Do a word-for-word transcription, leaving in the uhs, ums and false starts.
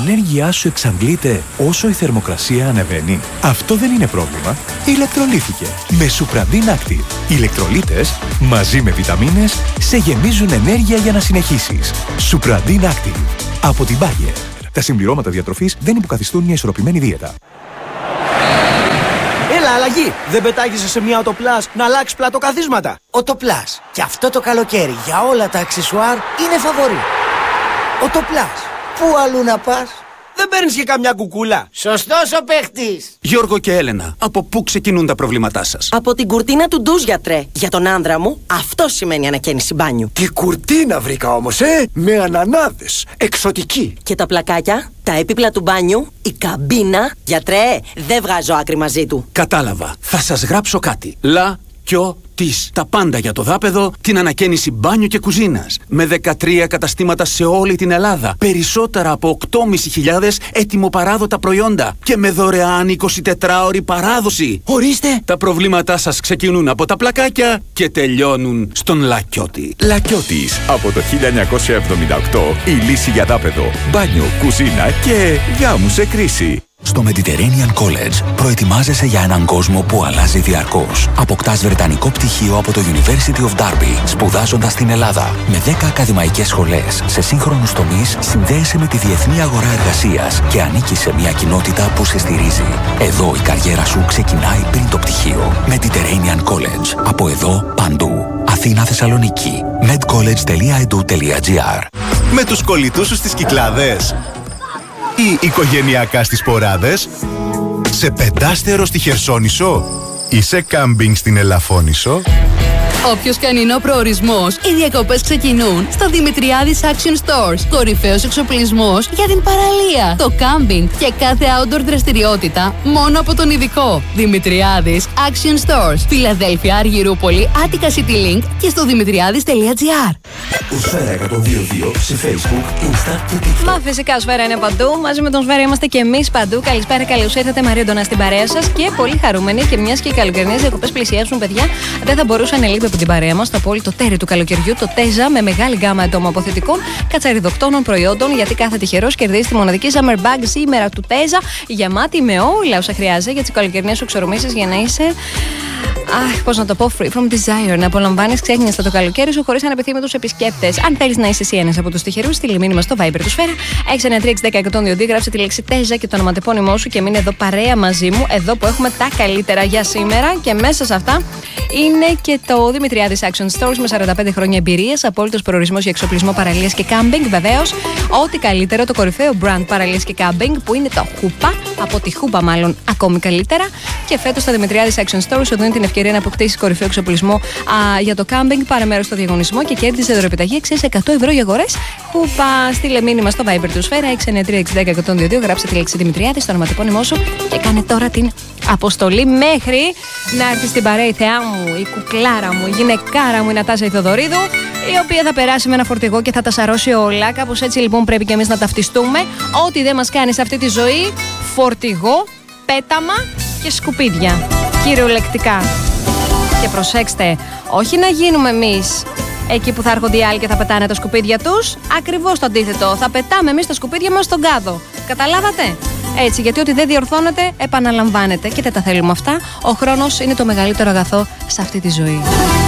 ενέργειά σου εξαντλείται όσο η θερμοκρασία ανεβαίνει? Αυτό δεν είναι πρόβλημα. Ηλεκτρολύθηκε με Supradin Active. Οι ηλεκτρολίτες μαζί με βιταμίνες σε γεμίζουν ενέργεια για να συνεχίσεις. Supradin Active από την Bayer. Τα συμπληρώματα διατροφής δεν υποκαθιστούν μια ισορροπημένη δίαιτα. Έλα, αλλαγή! Δεν πετάγεσαι σε μια Autoplus να αλλάξει πλατοκαθίσματα. Autoplus. Και αυτό το καλοκαίρι για όλα τα αξεσουάρ είναι φαβορί. Autoplus. Πού αλλού να πας? Δεν παίρνεις και καμιά κουκούλα? Σωστός ο παίχτης. Γιώργο και Έλενα, από πού ξεκινούν τα προβλήματά σας? Από την κουρτίνα του ντουζ, γιατρέ. Για τον άνδρα μου, αυτό σημαίνει ανακαίνιση μπάνιου. Τι κουρτίνα βρήκα όμως, ε! Με ανανάδες. Εξωτική. Και τα πλακάκια, τα έπιπλα του μπάνιου, η καμπίνα. Γιατρέ, δεν βγάζω άκρη μαζί του. Κατάλαβα. Θα σας γράψω κάτι. Λα, κιο, της. Τα πάντα για το δάπεδο, την ανακαίνιση μπάνιου και κουζίνας. Με δεκατρία καταστήματα σε όλη την Ελλάδα. Περισσότερα από οκτώ χιλιάδες πεντακόσια έτοιμο-παράδοτα προϊόντα. Και με δωρεάν εικοσιτετράωρη παράδοση. Ορίστε! Τα προβλήματά σας ξεκινούν από τα πλακάκια και τελειώνουν στον Λακιώτη. Λακιώτης. Από το χίλια εννιακόσια εβδομήντα οκτώ η λύση για δάπεδο, μπάνιο, κουζίνα και γάμου σε κρίση. Στο Mediterranean College προετοιμάζεσαι για έναν κόσμο που αλλάζει διαρκώς. Αποκτάς βρετανικό πτυχίο από το University of Derby, σπουδάζοντας στην Ελλάδα. Με δέκα ακαδημαϊκές σχολές σε σύγχρονους τομείς, συνδέεσαι με τη διεθνή αγορά εργασίας και ανήκεις σε μια κοινότητα που σε στηρίζει. Εδώ η καριέρα σου ξεκινάει πριν το πτυχίο. Mediterranean College. Από εδώ παντού. Αθήνα, Θεσσαλονίκη. medcollege τελεία e d u τελεία g r. Με τους κολλητούς σου στις Κυκλάδες ή οικογενειακά στις Ποράδες, σε πεντάστερο στη Χερσόνησο ή σε κάμπινγκ στην Ελαφώνησο. Όποιος και αν είναι ο προορισμός, οι διακοπές ξεκινούν στο Δημητριάδης Action Stores. Κορυφαίος εξοπλισμός για την παραλία, το κάμπινγκ και κάθε outdoor δραστηριότητα μόνο από τον ειδικό. Δημητριάδης Action Stores. Φιλαδέλφια, Αργυρούπολη, Άττικα City Link και στο δημητριάδης τελεία gr. Σφαίρα εκατόν δύο δύο σε Facebook, Insta και TikTok. Μα φυσικά Σφαίρα είναι παντού. Μαζί με τον Σφαίρα είμαστε και εμείς παντού. Καλησπέρα, καλώς ήρθατε Μαρία Ντονά στην παρέα σας και πολύ χαρούμενοι. Και μιας και οι καλοκαιρινές διακοπές πλησιάζουν, παιδιά, δεν θα μπορούσαν να λείπει από την παρέα μας το απόλυτο τέρι του καλοκαιριού, το Τέζα, με μεγάλη γκάμα ατόμο-αποθετικών κατσαριδοκτώνων προϊόντων. Γιατί κάθε τυχερός κερδίζει τη μοναδική Summer Bag σήμερα του Τέζα, γεμάτη με όλα όσα χρειάζεται για τις καλοκαιρινές σου εξορμήσεις για να είσαι. Αχ, πώς να το πω, free from desire. Να απολαμβάνεις ξέχνιαστα το καλοκαίρι σου χωρίς ανεπιθύμητους επισκέπτες. Αν θέλεις να είσαι εσύ ένας από τους τυχερούς, στείλ μήνυμα στο Viber του Σφαίρα έξι εννιά τρία έξι ένα μηδέν ένα δύο, γράψε τη λέξη Τέζα και το ονοματεπώνυμό σου και μείνε εδώ παρέα μαζί μου. Εδώ που έχουμε τα καλύτερα για σήμερα και μέσα σε αυτά είναι και το Δημητριάδης Action Stores με σαράντα πέντε χρόνια εμπειρίας, απόλυτος προορισμός για εξοπλισμό παραλίας και κάμπινγκ. Βεβαίως, ό,τι καλύτερο, το κορυφαίο brand παραλίας και κάμπινγκ που είναι το Χούπα, από τη Χούπα μάλλον ακόμη καλύτερα. Και φέτος το Δημητριάδης Action Stores σου δίνει την ευκαιρία να αποκτήσει κορυφαίο εξοπλισμό α, για το κάμπινγκ. Πάρε μέρος στο διαγωνισμό και κέρδισε δωρεπιταγή αξίας εκατό ευρώ για αγορές. Χούπα, στείλε μήνυμα στο Viber του Σφαίρα έξι εννιά τρία έξι ένα μηδέν ένα δύο, γράψε τη λέξη Δημητριάδη στο ονοματεπώνυμό σου και κάνε τώρα την αποστολή μέχρι να έρθει στην παρέα η θεά μου, η κουκλάρα μου, η γυναικάρα μου, η Νατάσα η Θοδωρίδου, η οποία θα περάσει με ένα φορτηγό και θα τα σαρώσει όλα. Κάπως έτσι λοιπόν πρέπει και εμείς να ταυτιστούμε. Ό,τι δεν μας κάνει σε αυτή τη ζωή, φορτηγό, πέταμα και σκουπίδια. Κυριολεκτικά. Και προσέξτε, όχι να γίνουμε εμείς εκεί που θα έρχονται οι άλλοι και θα πετάνε τα σκουπίδια τους. Ακριβώς το αντίθετο. Θα πετάμε εμείς τα σκουπίδια μας στον κάδο. Καταλάβατε? Έτσι, γιατί ό,τι δεν διορθώνεται, επαναλαμβάνεται. Και δεν τα θέλουμε αυτά. Ο χρόνος είναι το μεγαλύτερο αγαθό σε αυτή τη ζωή.